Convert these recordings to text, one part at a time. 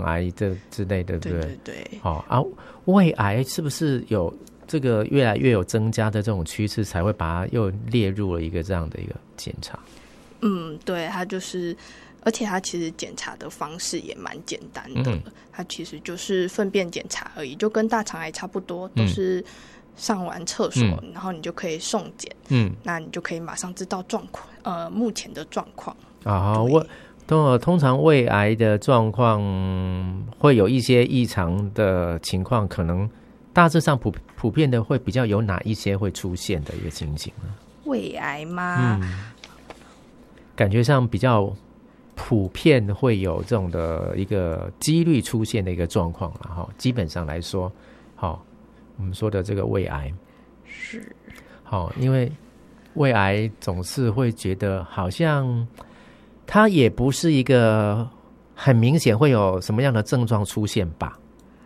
癌之类的，对不对？ 对对对。 好啊，胃癌是不是有这个越来越有增加的这种趋势，才会把它又列入了一个这样的一个检查？ 对，它就是，而且它其实检查的方式也蛮简单的，它其实就是粪便检查而已，就跟大肠癌差不多，都是上完厕所，然后你就可以送检，那你就可以马上知道状况，目前的状况。 通常胃癌的状况会有一些异常的情况，可能大致上普遍的会比较有哪一些会出现的一个情形呢？ 胃癌吗？ 感觉上比较普遍会有这种的一个几率出现的一个状况啦，基本上来说，我们说的这个胃癌是因为胃癌总是会觉得好像它也不是一个很明显会有什么样的症状出现吧？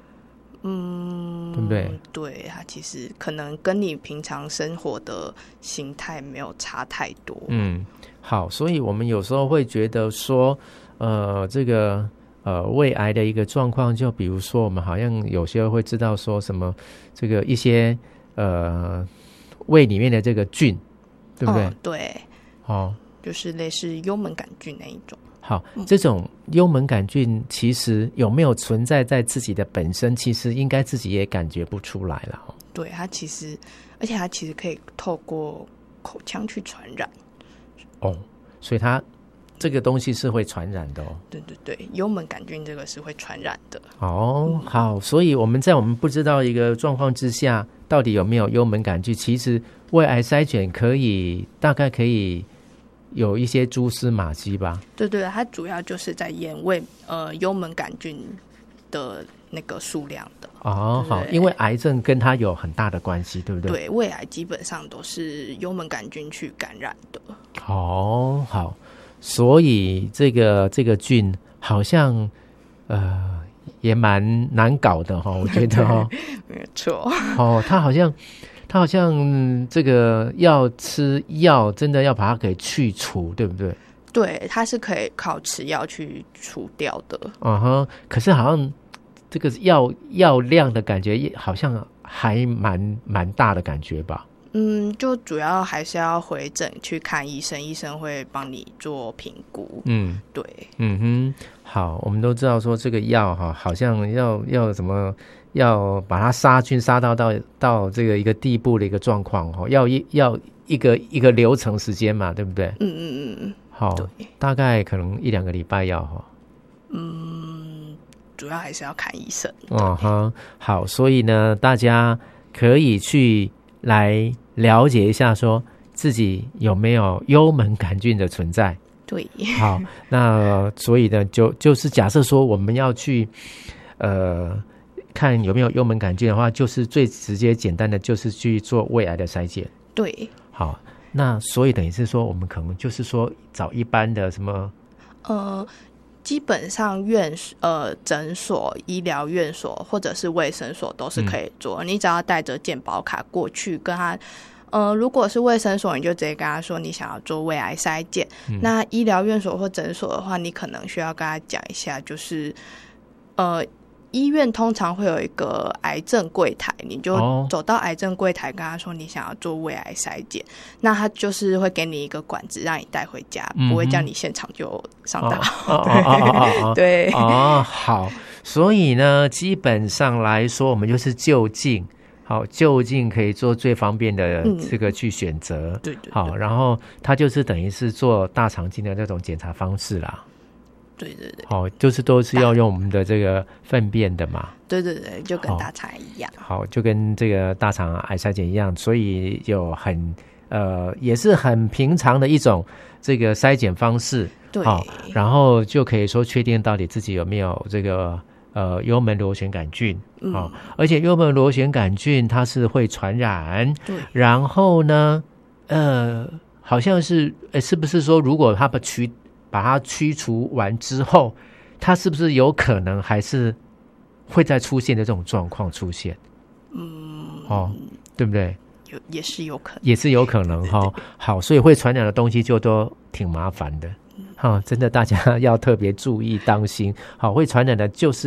对不对？ 对，它其实可能跟你平常生活的形态没有差太多。 好，所以我们有时候会觉得说，这个胃癌的一个状况，就比如说我们好像有些会知道说什么这个一些胃里面的这个菌，对不对？ 对，就是类似幽门杆菌那一种。 好，这种幽门杆菌其实有没有存在在自己的本身，其实应该自己也感觉不出来了。 对，而且它其实可以透过口腔去传染。 所以它这个东西是会传染的。 对对对，幽门杆菌这个是会传染的。 好，所以我们在我们不知道一个状况之下，到底有没有幽门杆菌，其实胃癌筛检大概可以有一些蛛丝马迹吧？ 对对，它主要就是在验幽门杆菌的那个数量的。 好，因为癌症跟它有很大的关系，对不对？ 对，胃癌基本上都是幽门杆菌去感染的。 好，所以这个菌好像也蛮难搞的我觉得没错。 它好像这个要吃药，真的要把它给去除，对不对？ 对，它是可以靠吃药去除掉的。 可是好像这个药量的感觉好像还蛮大的感觉吧？ 就主要还是要回诊去看医生，医生会帮你做评估。对。 好，我们都知道说这个药好像要怎么要把它杀菌杀到这个一个地步的一个状况要一个流程时间嘛，对不对？好，大概可能1-2个礼拜要主要还是要看医生。 好，所以呢，大家可以去来了解一下说自己有没有幽门杆菌的存在。 对， 好，那所以呢就是假设说我们要去看有没有幽门杆菌的话，就是最直接简单的就是去做胃癌的筛检。 对， 好，那所以等于是说我们可能就是说找一般的什么基本上诊所、医疗院所或者是卫生所都是可以做，你只要带着健保卡过去跟他如果是卫生所，你就直接跟他说你想要做胃癌筛检。那医疗院所或诊所的话，你可能需要跟他讲一下，就是医院通常会有一个癌症柜台，你就走到癌症柜台跟他说你想要做胃癌筛检，那他就是会给你一个管子让你带回家，不会叫你现场就上大号。对， 好，所以呢基本上来说我们就是就近可以做最方便的这个去选择。 对， 好，然后它就是等于是做大肠镜的那种检查方式啦。 对， 就是都是要用我们的这个粪便的嘛。 对，就跟大肠癌一样。 好，就跟这个大肠癌筛检一样，所以有也是很平常的一种这个筛检方式。 对， 然后就可以说确定到底自己有没有这个幽门螺旋杆菌。而且幽门螺旋杆菌它是会传染。 对， 然后呢好像是是不是说如果它把它驱除完之后，它是不是有可能还是会再出现的这种状况出现？对不对？ 也是有可能， 也是有可能。好，所以会传染的东西就都挺麻烦的。真的大家要特别注意当心。好，会传染的就是